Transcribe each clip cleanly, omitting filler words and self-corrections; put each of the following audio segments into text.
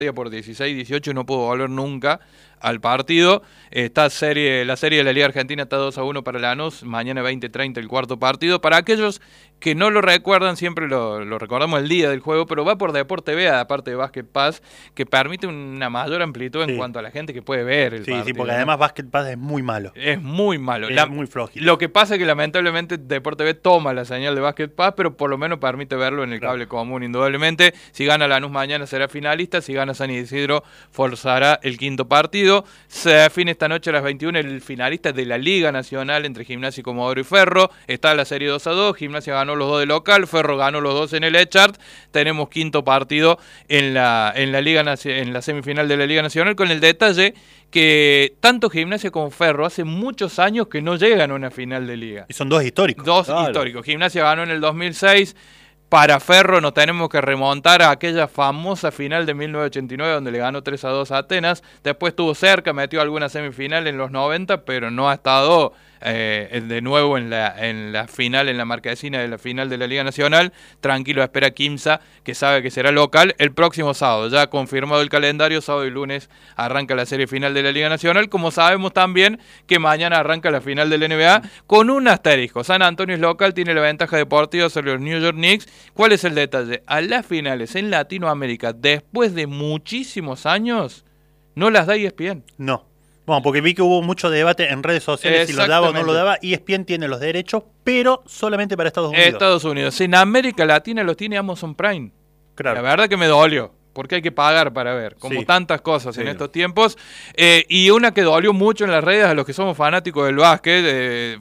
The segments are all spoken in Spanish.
por 16-18 y no pudo volver nunca al partido. La serie de la Liga Argentina está 2-1 para Lanús, mañana 20:30 el cuarto partido. Para aquellos que no lo recuerdan, siempre lo recordamos el día del juego, pero va por Deporte TV, aparte de Basket Pass, que permite una mayor amplitud en cuanto a la gente que puede ver el partido. Sí, porque además Basket Pass es muy malo. Es muy malo. Es muy flojito. Lo que pasa es que lamentablemente Deporte TV toma la señal de Basket Pass, pero por lo menos permite verlo en el cable común, indudablemente. Si gana Lanús mañana será finalista, si gana San Isidro forzará el quinto partido. Se define esta noche a las 21 el finalista de la Liga Nacional entre Gimnasia y Comodoro y Ferro. Está la serie 2-2, Gimnasia ganó los dos de local, Ferro ganó los dos en el Echart. Tenemos quinto partido en la semifinal de la Liga Nacional, con el detalle que tanto Gimnasia como Ferro hace muchos años que no llegan a una final de Liga. Y son dos históricos. Históricos. Gimnasia ganó en el 2006. Para Ferro nos tenemos que remontar a aquella famosa final de 1989 donde le ganó 3-2 a Atenas. Después estuvo cerca, metió alguna semifinal en los 90, pero no ha estado de nuevo en la final, en la marquesina de la final de la Liga Nacional. Tranquilo, espera Quimsa, que sabe que será local el próximo sábado. Ya confirmado el calendario, sábado y lunes arranca la serie final de la Liga Nacional. Como sabemos también que mañana arranca la final del NBA con un asterisco. San Antonio es local, tiene la ventaja deportiva sobre los New York Knicks. ¿Cuál es el detalle? A las finales en Latinoamérica, después de muchísimos años, no las da ESPN. No. Bueno, porque vi que hubo mucho debate en redes sociales si lo daba o no lo daba. ESPN tiene los derechos, pero solamente para Estados Unidos. Estados Unidos. En América Latina los tiene Amazon Prime. Claro. La verdad que me dolió, porque hay que pagar para ver, como tantas cosas en estos tiempos. Y una que dolió mucho en las redes a los que somos fanáticos del básquet,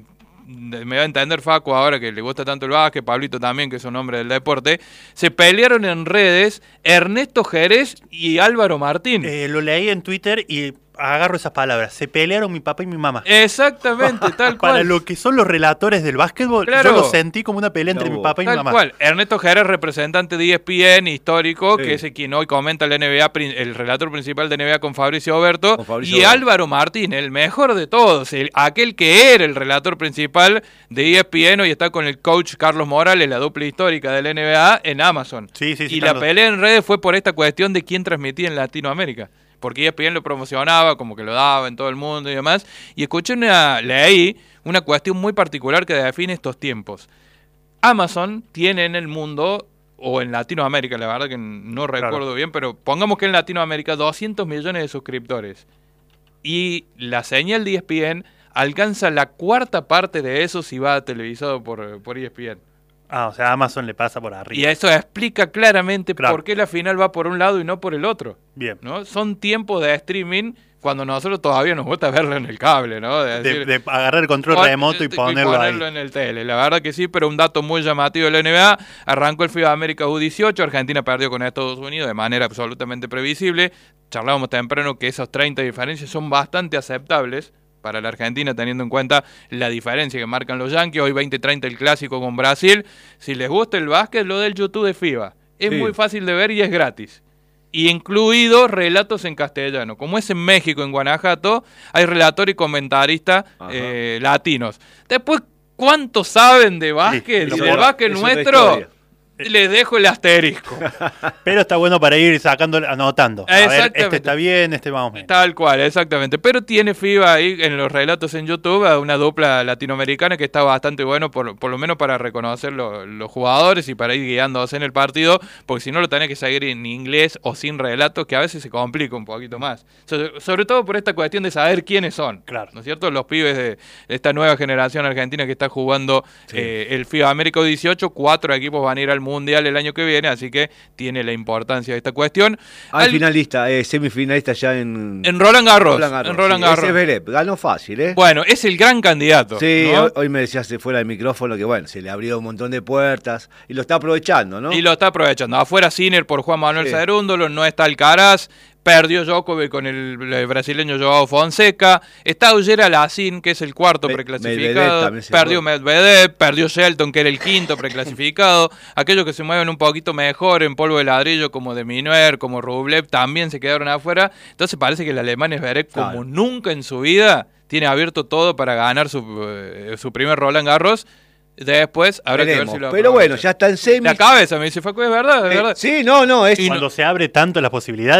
me va a entender Facu ahora que le gusta tanto el básquet, Pablito también, que es un hombre del deporte, se pelearon en redes Ernesto Jerez y Álvaro Martín. Lo leí en Twitter y agarro esas palabras. Se pelearon mi papá y mi mamá. Exactamente, tal cual. Para lo que son los relatores del básquetbol, yo lo sentí como una pelea entre mi papá y mi mamá. Tal cual. Ernesto Jerez, representante de ESPN, histórico, que es quien hoy comenta la NBA, el relator principal de NBA con Fabricio Oberto. Y Álvaro Martín, el mejor de todos, aquel que era el relator principal de ESPN y está con el coach Carlos Morales, la dupla histórica de la NBA, en Amazon. Y la pelea en redes fue por esta cuestión de quién transmitía en Latinoamérica. Porque ESPN lo promocionaba, como que lo daba en todo el mundo y demás. Y leí una cuestión muy particular que define estos tiempos. Amazon tiene en el mundo, o en Latinoamérica, la verdad que no recuerdo bien, pero pongamos que en Latinoamérica 200 millones de suscriptores. Y la señal de ESPN alcanza la cuarta parte de eso si va televisado por ESPN. O sea, Amazon le pasa por arriba. Y eso explica claramente por qué la final va por un lado y no por el otro. Bien. ¿No? Son tiempos de streaming cuando nosotros todavía nos gusta verlo en el cable, ¿no? De agarrar el control remoto y ponerlo ahí. En el tele. La verdad que sí, pero un dato muy llamativo de la NBA. Arrancó el FIBA América U18, Argentina perdió con Estados Unidos de manera absolutamente previsible. Charlábamos temprano que esas 30 diferencias son bastante aceptables para la Argentina, teniendo en cuenta la diferencia que marcan los Yankees. Hoy 20:30 el clásico con Brasil. Si les gusta el básquet, lo del YouTube de FIBA. Es muy fácil de ver y es gratis. Y incluidos relatos en castellano. Como es en México, en Guanajuato, hay relator y comentarista latinos. Después, ¿cuántos saben de básquet? Del básquet nuestro. Les dejo el asterisco. Pero está bueno para ir anotando. A ver, este está bien, este vamos bien. Tal cual, exactamente. Pero tiene FIBA ahí en los relatos en YouTube a una dupla latinoamericana que está bastante bueno, por lo menos para reconocer los jugadores y para ir guiándose en el partido, porque si no lo tenés que seguir en inglés o sin relatos, que a veces se complica un poquito más. Sobre todo por esta cuestión de saber quiénes son. Claro. ¿No es cierto? Los pibes de esta nueva generación argentina que está jugando el FIBA América 18, 4 equipos van a ir al Mundial el año que viene, así que tiene la importancia de esta cuestión. Finalista, semifinalista ya en Roland Garros. En Roland Garros. Zverev, ganó fácil, Bueno, es el gran candidato. Sí, ¿no? hoy me decías fuera del micrófono que se le abrió un montón de puertas y lo está aprovechando, ¿no? Y lo está aprovechando. Afuera Sinner por Juan Manuel Cerúndolo, no está Alcaraz. Perdió Djokovic con el brasileño Joao Fonseca. Está Auger Aliassime, que es el cuarto preclasificado. Perdió Medvedev, perdió Shelton, que era el quinto preclasificado. Aquellos que se mueven un poquito mejor en polvo de ladrillo, como de Minuer, como Rublev, también se quedaron afuera. Entonces parece que el alemán Zverev, como nunca en su vida, tiene abierto todo para ganar su primer Roland Garros. Después habrá que ver si lo Pero bueno, ya está en semi. La cabeza me dice, Facu, es verdad, es verdad. Sí, no, es... Cuando se abre tanto las posibilidades.